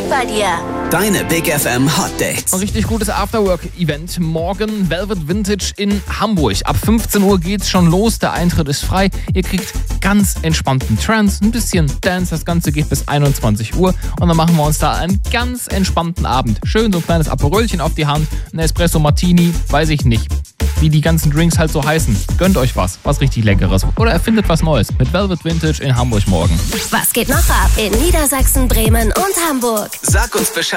bei dir. Deine Big FM Hot Dates. Ein richtig gutes Afterwork-Event. Morgen Velvet Vintage in Hamburg. Ab 15 Uhr geht's schon los. Der Eintritt ist frei. Ihr kriegt ganz entspannten Trance, ein bisschen Dance. Das Ganze geht bis 21 Uhr. Und dann machen wir uns da einen ganz entspannten Abend. Schön so ein kleines Aperolchen auf die Hand. Ein Espresso Martini, weiß ich nicht, wie die ganzen Drinks halt so heißen. Gönnt euch was richtig Leckeres. Oder erfindet was Neues mit Velvet Vintage in Hamburg morgen. Was geht noch ab in Niedersachsen, Bremen und Hamburg? Sag uns Bescheid.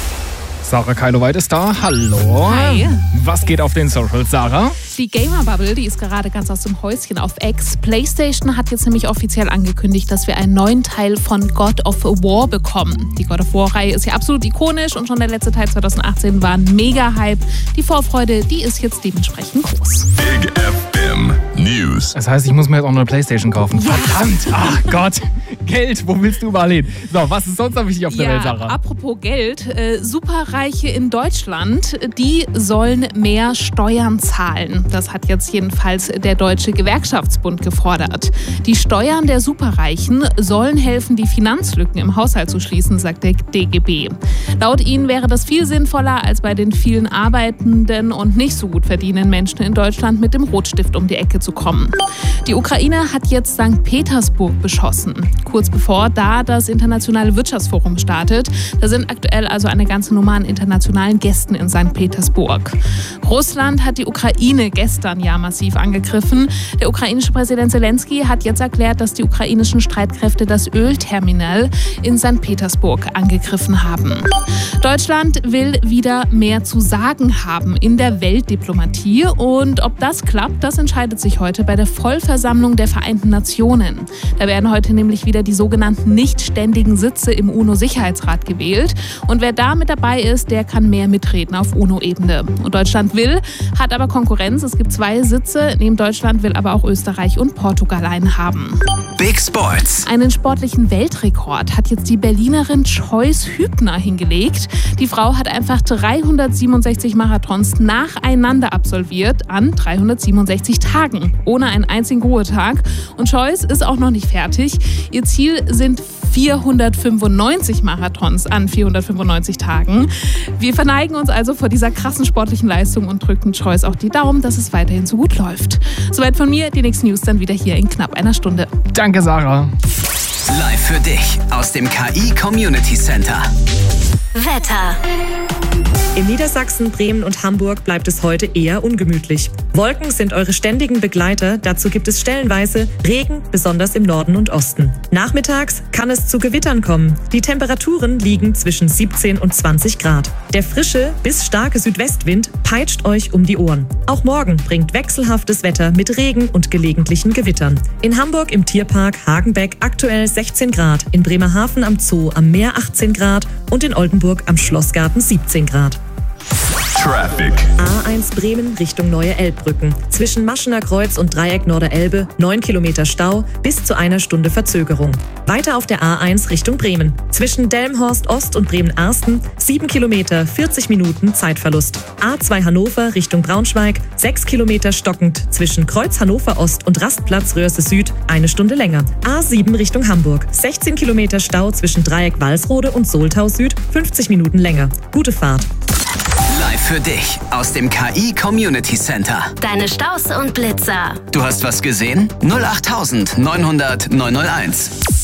Sarah Keiloweit ist da. Hallo. Hi. Was geht auf den Socials, Sarah? Die Gamer-Bubble, die ist gerade ganz aus dem Häuschen auf X. PlayStation hat jetzt nämlich offiziell angekündigt, dass wir einen neuen Teil von God of War bekommen. Die God of War-Reihe ist ja absolut ikonisch und schon der letzte Teil 2018 war ein Mega-Hype. Die Vorfreude, die ist jetzt dementsprechend groß. Big FM News. Das heißt, ich muss mir jetzt auch eine Playstation kaufen. Ja. Verdammt! Ach Gott! Geld, wo willst du überall hin? So, was ist sonst noch wichtig auf der Welt, Sarah? Apropos Geld, Superreiche in Deutschland, die sollen mehr Steuern zahlen. Das hat jetzt jedenfalls der Deutsche Gewerkschaftsbund gefordert. Die Steuern der Superreichen sollen helfen, die Finanzlücken im Haushalt zu schließen, sagt der DGB. Laut ihnen wäre das viel sinnvoller, als bei den vielen arbeitenden und nicht so gut verdienenden Menschen in Deutschland mit dem Rotstift um die Ecke zu kommen. Die Ukraine hat jetzt St. Petersburg beschossen. Kurz bevor da das Internationale Wirtschaftsforum startet. Da sind aktuell also eine ganze Nummer an internationalen Gästen in St. Petersburg. Russland hat die Ukraine gestern ja massiv angegriffen. Der ukrainische Präsident Zelensky hat jetzt erklärt, dass die ukrainischen Streitkräfte das Ölterminal in St. Petersburg angegriffen haben. Deutschland will wieder mehr zu sagen haben in der Weltdiplomatie. Und ob das klappt, das entscheidet sich heute bei der Vollversammlung der Vereinten Nationen. Da werden heute nämlich wieder die sogenannten nichtständigen Sitze im UNO-Sicherheitsrat gewählt. Und wer da mit dabei ist, der kann mehr mitreden auf UNO-Ebene. Und Deutschland hat aber Konkurrenz. Es gibt 2 Sitze. Neben Deutschland will aber auch Österreich und Portugal einen haben. Big Sports. Einen sportlichen Weltrekord hat jetzt die Berlinerin Joyce Hübner hingelegt. Die Frau hat einfach 367 Marathons nacheinander absolviert an 367 Tagen, ohne einen einzigen Ruhetag. Und Joyce ist auch noch nicht fertig. Ihr Ziel sind 495 Marathons an 495 Tagen. Wir verneigen uns also vor dieser krassen sportlichen Leistung und drücken Joyce auch die Daumen, dass es weiterhin so gut läuft. Soweit von mir, die nächsten News dann wieder hier in knapp einer Stunde. Danke, Sarah. Live für dich aus dem KI Community Center. Wetter. In Niedersachsen, Bremen und Hamburg bleibt es heute eher ungemütlich. Wolken sind eure ständigen Begleiter, dazu gibt es stellenweise Regen, besonders im Norden und Osten. Nachmittags kann es zu Gewittern kommen. Die Temperaturen liegen zwischen 17 und 20 Grad. Der frische bis starke Südwestwind peitscht euch um die Ohren. Auch morgen bringt wechselhaftes Wetter mit Regen und gelegentlichen Gewittern. In Hamburg im Tierpark Hagenbeck aktuell 16 Grad, in Bremerhaven am Zoo am Meer 18 Grad und in Oldenburg am Schlossgarten 17 Grad. Traffic. A1 Bremen Richtung Neue Elbbrücken. Zwischen Maschener Kreuz und Dreieck Norderelbe 9 Kilometer Stau bis zu 1 Stunde Verzögerung. Weiter auf der A1 Richtung Bremen. Zwischen Delmenhorst Ost und Bremen-Arsten 7 Kilometer 40 Minuten Zeitverlust. A2 Hannover Richtung Braunschweig 6 Kilometer stockend. Zwischen Kreuz Hannover Ost und Rastplatz Röhrse Süd 1 Stunde länger. A7 Richtung Hamburg 16 Kilometer Stau zwischen Dreieck Walsrode und Soltau Süd 50 Minuten länger. Gute Fahrt. Live für dich aus dem KI Community Center. Deine Staus und Blitzer. Du hast was gesehen? 08900 901.